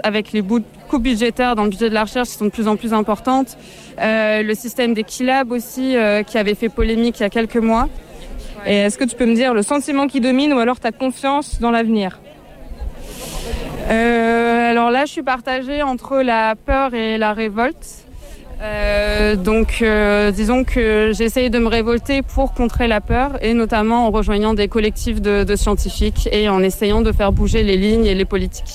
avec les coupes budgétaires dans le budget de la recherche qui sont de plus en plus importantes. Le système des Kilab aussi, qui avait fait polémique il y a quelques mois. Et est-ce que tu peux me dire le sentiment qui domine ou alors ta confiance dans l'avenir ? Alors là, je suis partagée entre la peur et la révolte. Disons que j'essaye de me révolter pour contrer la peur, et notamment en rejoignant des collectifs de scientifiques et en essayant de faire bouger les lignes et les politiques.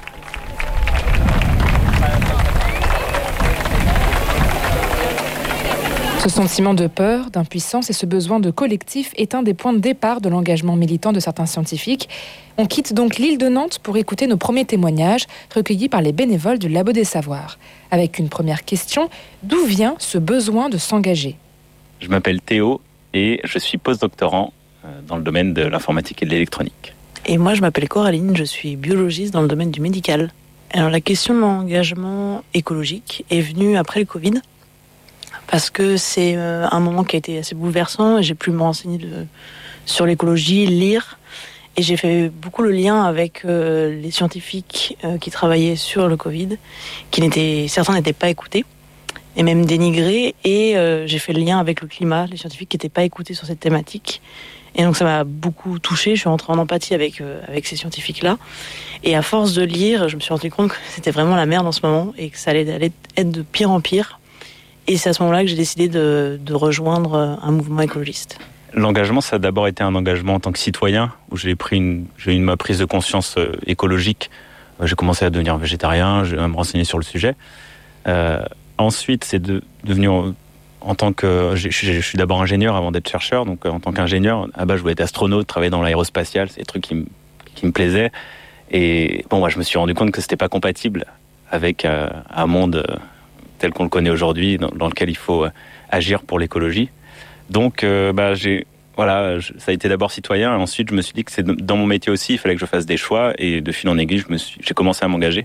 Ce sentiment de peur, d'impuissance et ce besoin de collectif est un des points de départ de l'engagement militant de certains scientifiques. On quitte donc l'île de Nantes pour écouter nos premiers témoignages recueillis par les bénévoles du Labo des Savoirs. Avec une première question, d'où vient ce besoin de s'engager ? Je m'appelle Théo et je suis postdoctorant dans le domaine de l'informatique et de l'électronique. Et moi, je m'appelle Coraline, je suis biologiste dans le domaine du médical. Alors la question de l'engagement écologique est venue après le Covid, parce que c'est un moment qui a été assez bouleversant et j'ai pu me renseigner sur l'écologie, lire. Et j'ai fait beaucoup le lien avec les scientifiques qui travaillaient sur le Covid, certains n'étaient pas écoutés et même dénigrés. Et j'ai fait le lien avec le climat, les scientifiques qui n'étaient pas écoutés sur cette thématique. Et donc ça m'a beaucoup touchée, je suis rentrée en empathie avec ces scientifiques-là. Et à force de lire, je me suis rendu compte que c'était vraiment la merde en ce moment et que ça allait être de pire en pire. Et c'est à ce moment-là que j'ai décidé de rejoindre un mouvement écologiste. L'engagement, ça a d'abord été un engagement en tant que citoyen, où j'ai eu ma prise de conscience écologique. J'ai commencé à devenir végétarien, à me renseigner sur le sujet. Ensuite, c'est devenu en tant que... Je suis d'abord ingénieur avant d'être chercheur, donc en tant qu'ingénieur, à base, je voulais être astronaute, travailler dans l'aérospatial, c'est des trucs qui me plaisaient. Et bon, moi, je me suis rendu compte que c'était pas compatible avec un monde tel qu'on le connaît aujourd'hui, dans lequel il faut agir pour l'écologie. Donc, ça a été d'abord citoyen, et ensuite je me suis dit que c'est dans mon métier aussi, il fallait que je fasse des choix, et de fil en aiguille, j'ai commencé à m'engager.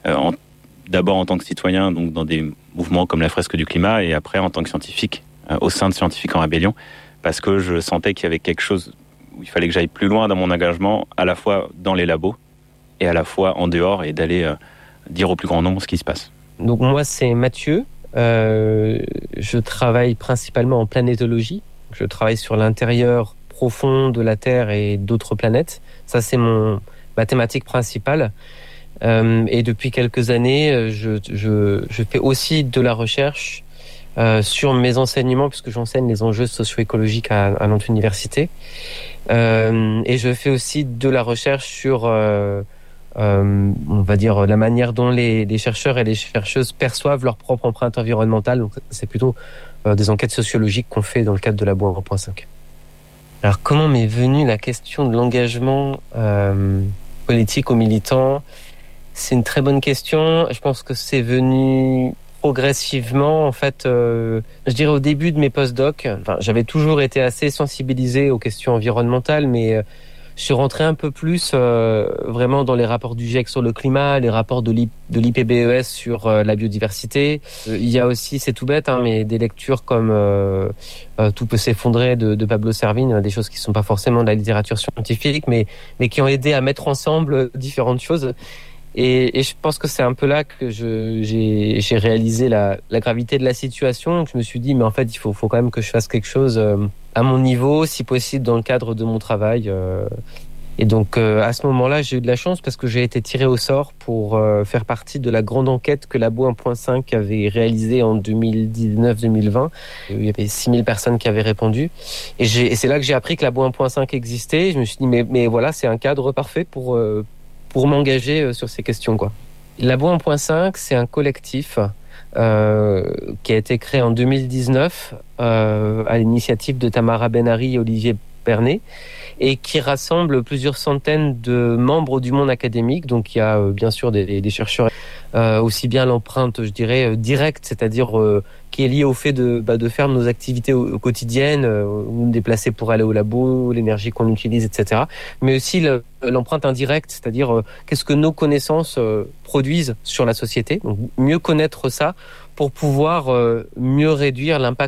D'abord en tant que citoyen, donc dans des mouvements comme la Fresque du Climat, et après en tant que scientifique, au sein de Scientifiques en Rébellion, parce que je sentais qu'il y avait quelque chose où il fallait que j'aille plus loin dans mon engagement, à la fois dans les labos, et à la fois en dehors, et d'aller dire au plus grand nombre ce qui se passe. Donc moi, c'est Mathieu. Je travaille principalement en planétologie. Je travaille sur l'intérieur profond de la Terre et d'autres planètes. Ça, c'est ma thématique principale. Et depuis quelques années, je fais aussi de la recherche sur mes enseignements, puisque j'enseigne les enjeux socio-écologiques à Nantes Université. Et je fais aussi de la recherche sur... on va dire la manière dont les chercheurs et les chercheuses perçoivent leur propre empreinte environnementale. Donc, c'est plutôt des enquêtes sociologiques qu'on fait dans le cadre de Labo 1.5. Alors, comment m'est venue la question de l'engagement politique aux militants ? C'est une très bonne question. Je pense que c'est venu progressivement. En fait, je dirais au début de mes post-docs, j'avais toujours été assez sensibilisé aux questions environnementales, mais je suis rentré un peu plus vraiment dans les rapports du GIEC sur le climat, les rapports de l'IPBES sur la biodiversité. Il y a aussi, c'est tout bête, mais des lectures comme Tout peut s'effondrer de Pablo Servigne, des choses qui ne sont pas forcément de la littérature scientifique, mais qui ont aidé à mettre ensemble différentes choses. Et je pense que c'est un peu là que j'ai réalisé la gravité de la situation. Donc je me suis dit, mais en fait, il faut quand même que je fasse quelque chose à mon niveau, si possible dans le cadre de mon travail. Et donc à ce moment-là, j'ai eu de la chance parce que j'ai été tiré au sort pour faire partie de la grande enquête que Labo 1.5 avait réalisée en 2019-2020. Il y avait 6000 personnes qui avaient répondu. Et c'est là que j'ai appris que Labo 1.5 existait. Je me suis dit, mais voilà, c'est un cadre parfait pour m'engager sur ces questions, quoi. Labo 1.5, c'est un collectif qui a été créé en 2019 à l'initiative de Tamara Benari et Olivier Pernet, et qui rassemble plusieurs centaines de membres du monde académique. Donc il y a bien sûr des chercheurs, aussi bien l'empreinte, je dirais, directe, c'est-à-dire qui est liée au fait de faire nos activités au quotidiennes, nous déplacer pour aller au labo, l'énergie qu'on utilise, etc. Mais aussi l'empreinte indirecte, c'est-à-dire qu'est-ce que nos connaissances produisent sur la société. Donc mieux connaître ça pour pouvoir mieux réduire l'impact